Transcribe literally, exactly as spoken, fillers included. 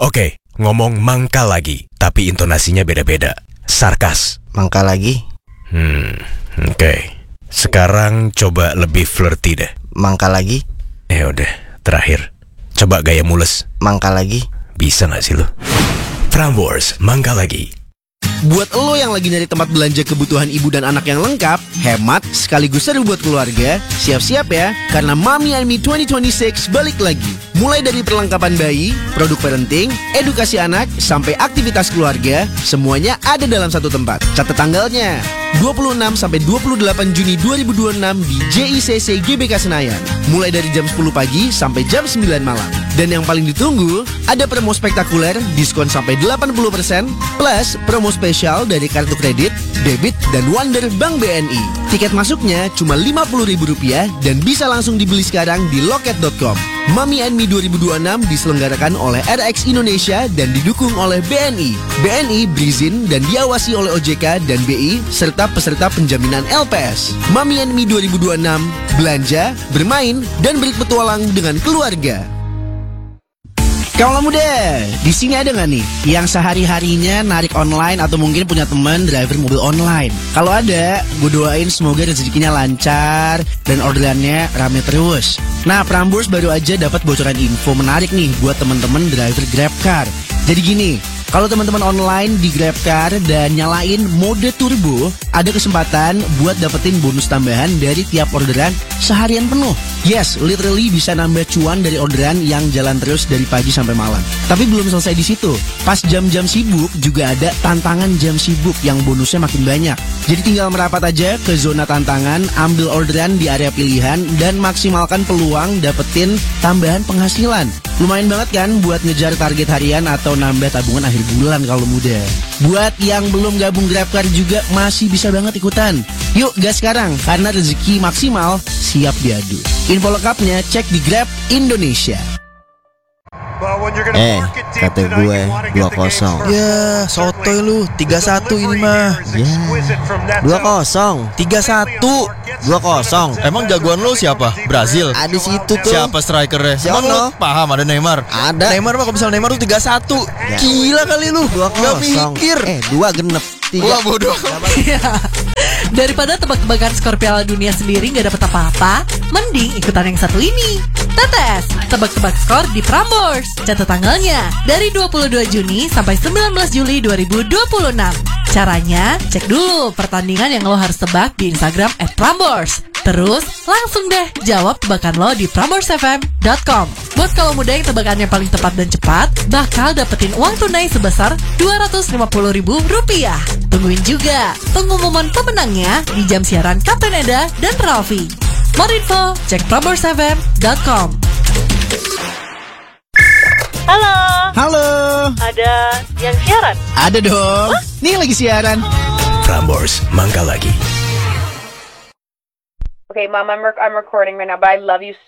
Oke, ngomong mangkal lagi, tapi intonasinya beda-beda. Sarkas. Mangkal lagi? Hmm, oke. Sekarang coba lebih flirty deh. Mangkal lagi? Ya udah, terakhir. Coba gaya mules. Mangkal lagi? Bisa gak sih lo? Prambors, mangkal lagi. Buat lo yang lagi nyari tempat belanja kebutuhan ibu dan anak yang lengkap, hemat, sekaligus seru buat keluarga, siap-siap ya, karena Mommy and Me dua ribu dua puluh enam balik lagi. Mulai dari perlengkapan bayi, produk parenting, edukasi anak, sampai aktivitas keluarga, semuanya ada dalam satu tempat. Catat tanggalnya, dua puluh enam sampai dua puluh delapan Juni dua ribu dua puluh enam di J I C C G B K Senayan. Mulai dari jam sepuluh pagi sampai jam sembilan malam. Dan yang paling ditunggu, ada promo spektakuler, diskon sampai delapan puluh persen, plus promo spesial dari kartu kredit, debit, dan Wonder Bank B N I. Tiket masuknya cuma lima puluh ribu rupiah dan bisa langsung dibeli sekarang di loket dot com. Mommy and Me dua ribu dua puluh enam diselenggarakan oleh R X Indonesia dan didukung oleh B N I. B N I berizin dan diawasi oleh O J K dan B I serta peserta penjaminan L P S. Mommy and Me dua ribu dua puluh enam, belanja, bermain, dan berpetualang dengan keluarga. Kaula muda, di sini ada nggak nih yang sehari-harinya narik online atau mungkin punya teman driver mobil online? Kalau ada, gue doain semoga rezekinya lancar dan orderannya rame terus. Nah, Prambors baru aja dapat bocoran info menarik nih buat teman-teman driver GrabCar. Jadi gini, kalau teman-teman online di GrabCar dan nyalain mode turbo, ada kesempatan buat dapetin bonus tambahan dari tiap orderan seharian penuh. Yes, literally bisa nambah cuan dari orderan yang jalan terus dari pagi sampai malam. Tapi belum selesai di situ. Pas jam-jam sibuk juga ada tantangan jam sibuk yang bonusnya makin banyak. Jadi tinggal merapat aja ke zona tantangan, ambil orderan di area pilihan, dan maksimalkan peluang dapetin tambahan penghasilan. Lumayan banget kan buat ngejar target harian atau nambah tabungan akhir bulan kalau muda. Buat yang belum gabung GrabCar juga masih bisa banget ikutan. Yuk gas sekarang, karena rezeki maksimal siap diadu. Info lengkapnya cek di Grab Indonesia. Eh, kata gue dua kosong. Ya, sotoy lu. tiga satu ini mah. Ya, dua kosong. tiga satu. Dua kosong. Emang jagoan lu siapa? Brazil? Ada situ tuh. Siapa strikernya? Siapa? Emang lu paham ada Neymar? Ada. Neymar mah kalau misalnya Neymar tuh tiga satu. Ya. Gila kali lu. Dua Gak kosong. mikir. Eh, dua genep. Tiga. Wah bodoh. Daripada tebak-tebakan skor Piala Dunia sendiri gak dapet apa-apa, mending ikutan yang satu ini. Tetes, tebak-tebak skor di Prambors. Catat tanggalnya dari dua puluh dua Juni sampai sembilan belas Juli dua ribu dua puluh enam. Caranya, cek dulu pertandingan yang lo harus tebak di Instagram at prambors. Terus, langsung deh jawab tebakan lo di prambors f m dot com. Buat kalau muda yang tebakannya paling tepat dan cepat, bakal dapetin uang tunai sebesar dua ratus lima puluh ribu rupiah. Tungguin juga pengumuman pemenangnya di jam siaran Kapten Eda dan Raffi. More info, cek prambors f m dot com. Halo, Halo, ada yang siaran? ada dong. Nih lagi siaran. Prambors, mangkal lagi. Okay, Mom, I'm, rec- I'm recording right now, but I love you